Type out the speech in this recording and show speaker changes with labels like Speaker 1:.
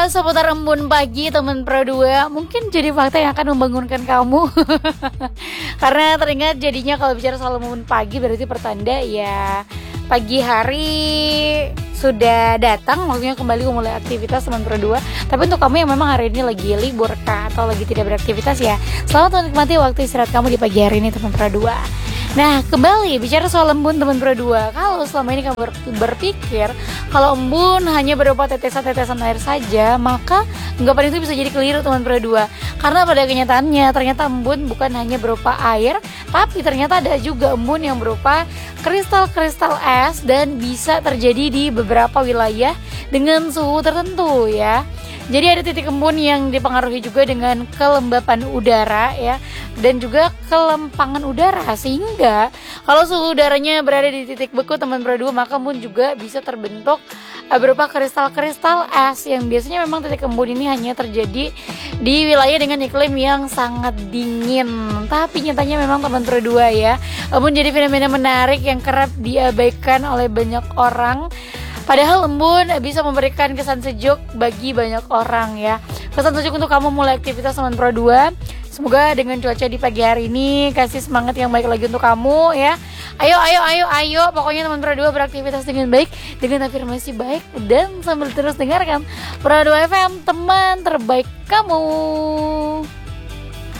Speaker 1: seputar embun pagi teman Pro 2 mungkin jadi fakta yang akan membangunkan kamu. Karena teringat jadinya kalau bicara soal embun pagi berarti pertanda ya pagi hari sudah datang, maksudnya kembali memulai aktivitas teman Pro 2. Tapi untuk kamu yang memang hari ini lagi libur kah atau lagi tidak beraktivitas ya, selamat menikmati waktu istirahat kamu di pagi hari ini teman Pro 2. Nah, kembali bicara soal embun teman Pro 2. Kalau selama ini kamu berpikir kalau embun hanya berupa tetesan-tetesan air saja, maka anggapan itu bisa jadi keliru teman Pro 2. Karena pada kenyataannya ternyata embun bukan hanya berupa air, tapi ternyata ada juga embun yang berupa kristal-kristal es dan bisa terjadi di beberapa wilayah dengan suhu tertentu ya. Jadi ada titik embun yang dipengaruhi juga dengan kelembapan udara ya, dan juga kelempangan udara, sehingga kalau suhu udaranya berada di titik beku teman Pro 2, maka embun juga bisa terbentuk berupa kristal-kristal es yang biasanya memang titik embun ini hanya terjadi di wilayah dengan iklim yang sangat dingin. Tapi nyatanya memang teman Pro 2 ya, embun jadi fenomena menarik yang kerap diabaikan oleh banyak orang. Padahal embun bisa memberikan kesan sejuk bagi banyak orang ya. Kesan sejuk untuk kamu mulai aktivitas teman Pro 2. Semoga dengan cuaca di pagi hari ini kasih semangat yang baik lagi untuk kamu ya. Ayo. Pokoknya teman Pro 2 beraktivitas dengan baik, dengan afirmasi baik, dan sambil terus dengarkan Pro 2 FM, teman terbaik kamu.